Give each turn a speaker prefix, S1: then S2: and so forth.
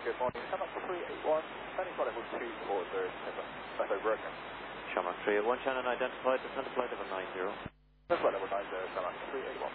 S1: Good morning. Shamrock 381, landing flight level 240, Echo broken.
S2: Shamrock 381, Shannon identified, descent flight level 90.
S1: Descent flight level 90, Shamrock 381.